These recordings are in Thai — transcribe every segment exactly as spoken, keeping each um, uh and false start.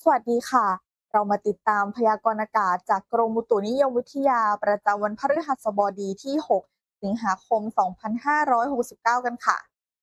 สวัสดีค่ะ เรามาติดตามพยากรณ์อากาศจากกรมอุตุนิยมวิทยาประจำวันพฤหัสบดีที่ หก สิงหาคม สองพันห้าร้อยหกสิบเก้า กันค่ะ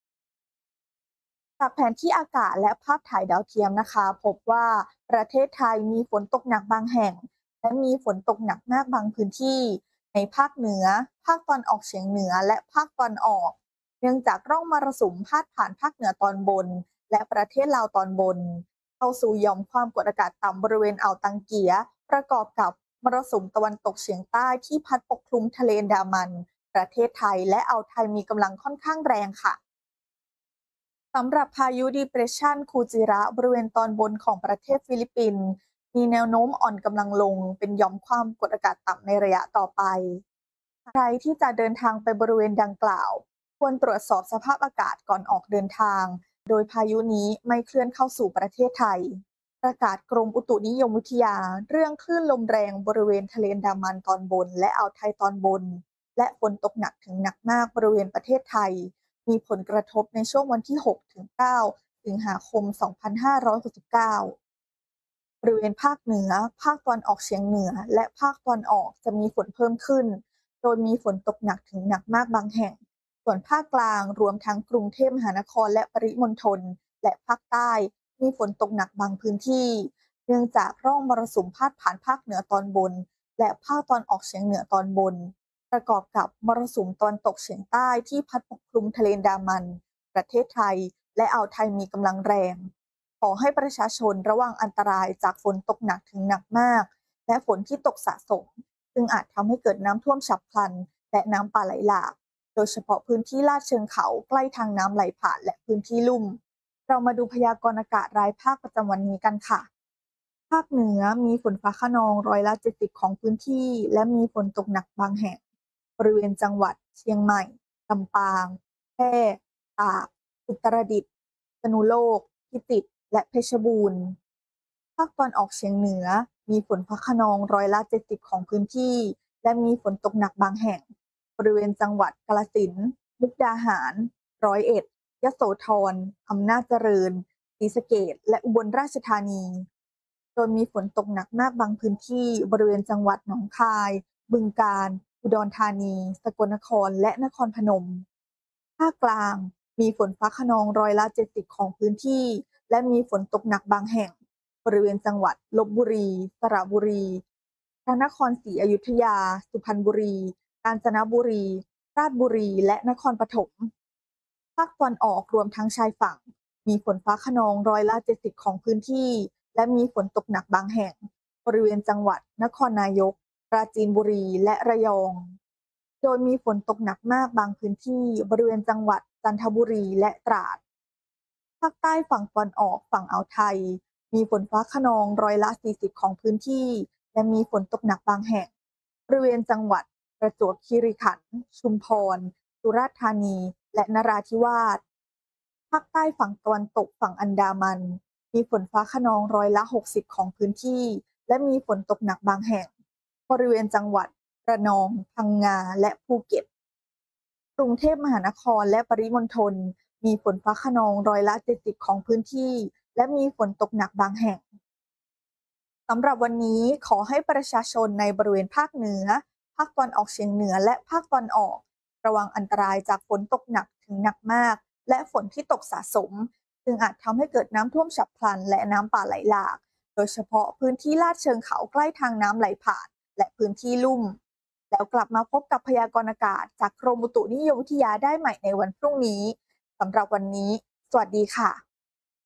จากแผนที่อากาศและภาพถ่ายดาวเทียมนะคะ พบว่าประเทศไทยมีฝนตกหนักบางแห่ง และมีฝนตกหนักมากบางพื้นที่ ในภาคเหนือ ภาคตะวันออกเฉียงเหนือ และภาคตะวันออก เนื่องจากร่องมรสุมพาดผ่านภาคเหนือตอนบน และประเทศลาวตอนบน เข้าสู่หย่อมความกดอากาศต่ำบริเวณอ่าวตังเกีย ประกอบกับมรสุมตะวันตกเฉียงใต้ที่พัดปกคลุมทะเลอันดามัน ประเทศไทยและอ่าวไทยมีกำลังค่อนข้างแรงค่ะ สำหรับพายุ Depression คูจิระบริเวณตอนบนของประเทศฟิลิปปินส์มีแนวโน้มอ่อนกำลังลงเป็นหย่อมความกดอากาศต่ำในระยะต่อไป ใครที่จะเดินทางไปบริเวณดังกล่าว ควรตรวจสอบสภาพอากาศก่อนออกเดินทาง โดยพายุนี้ไม่เคลื่อนเข้าสู่ประเทศไทย ประกาศกรมอุตุนิยมวิทยาเรื่องคลื่นลมแรงบริเวณทะเลอันดามันตอนบนและอ่าวไทยตอนบน และฝนตกหนักถึงหนักมากบริเวณประเทศไทย มีผลกระทบในช่วงวันที่ หกถึงเก้า สิงหาคม สองพันห้าร้อยหกสิบเก้า บริเวณภาคเหนือ ภาคตะวันออกเฉียงเหนือ และภาคตะวันออกจะมีฝนเพิ่มขึ้น โดยมีฝนตกหนักถึงหนักมากบางแห่ง ส่วนภาคกลางรวมทั้งกรุงเทพมหานครและปริมณฑล และภาคใต้มีฝนตกหนักบางพื้นที่ เนื่องจากร่องมรสุมพาดผ่านภาคเหนือตอนบน และภาคตะวันออกเฉียงเหนือตอนบน ประกอบกับมรสุมตะวันตกเฉียงใต้ที่พัดปกคลุมทะเลอันดามัน ประเทศไทย และอ่าวไทยมีกำลังแรง ขอให้ประชาชนระวังอันตรายจากฝนตกหนักถึงหนักมาก และฝนที่ตกสะสม ซึ่งอาจทำให้เกิดน้ำท่วมฉับพลัน และน้ำป่าไหลหลาก โดยเฉพาะพื้นที่ลาดเชิงเขาใกล้ทางน้ำไหลผ่านและพื้นที่ลุ่ม เรามาดูพยากรณ์อากาศรายภาคประจำวันนี้กันค่ะ ภาคเหนือมีฝนฟ้าคะนองร้อยละ เจ็ดสิบ ของพื้นที่ และมีฝนตกหนักบางแห่ง บริเวณจังหวัดเชียงใหม่ ลำปาง แพร่ ตาก อุตรดิตถ์ พิษณุโลก พิจิตร และเพชรบูรณ์ ภาคตะวันออกเฉียงเหนือมีฝนฟ้าคะนองร้อยละ เจ็ดสิบ ของพื้นที่ และมีฝนตกหนักบางแห่ง บริเวณจังหวัดกาฬสินธุ์ มุกดาหาร ร้อยเอ็ด ยโสธร อำนาจเจริญ ศรีสะเกษ และอุบลราชธานี โดยมีฝนตกหนักมากบางพื้นที่บริเวณจังหวัดหนองคาย บึงกาฬ อุดรธานี สกลนคร และนครพนม ภาคกลางมีฝนฟ้าคะนองร้อยละ เจ็ดสิบ ของพื้นที่ และมีฝนตกหนักบางแห่ง บริเวณจังหวัดลพบุรี สระบุรี พระนครศรีอยุธยา สุพรรณบุรี กาญจนบุรี ราชบุรี และนครปฐม ภาคตะวันออกรวมทั้งชายฝั่ง มีฝนฟ้าคะนองร้อยละ เจ็ดสิบ ของพื้นที่ และมีฝนตกหนักบางแห่ง บริเวณจังหวัดนครนายก ปราจีนบุรี และระยอง โดยมีฝนตกหนักมากบางพื้นที่บริเวณจังหวัดจันทบุรี และตราด ภาคใต้ฝั่งตะวันออกฝั่งอ่าวไทย มีฝนฟ้าคะนองร้อยละ สี่สิบ ของพื้นที่ และมีฝนตกหนักบางแห่ง บริเวณจังหวัดประจวบคีรีขันธ์ ชุมพร สุราษฎร์ธานี และนราธิวาส ภาคใต้ฝั่งตะวันตกฝั่งอันดามัน มีฝนฟ้าคะนองร้อยละ หกสิบ ของพื้นที่ และมีฝนตกหนักบางแห่ง บริเวณจังหวัดระนอง พังงา และภูเก็ต กรุงเทพมหานครและปริมณฑลมีฝนฟ้าคะนองร้อยละ เจ็ดสิบ ของพื้นที่ และมีฝนตกหนักบางแห่ง สำหรับวันนี้ขอให้ประชาชนในบริเวณภาคเหนือ ภาคตะวันออกเฉียงเหนือ และภาคตะวันออก ระวังอันตรายจากฝนตกหนักถึงหนักมาก และฝนที่ตกสะสม ซึ่งอาจทำให้เกิดน้ำท่วมฉับพลัน และน้ำป่าไหลหลาก โดยเฉพาะพื้นที่ลาดเชิงเขาใกล้ทางน้ำไหลผ่าน และพื้นที่ลุ่ม แล้วกลับมาพบกับพยากรณ์อากาศจากกรมอุตุนิยมวิทยาได้ใหม่ในวันพรุ่งนี้ สำหรับวันนี้ สวัสดีค่ะ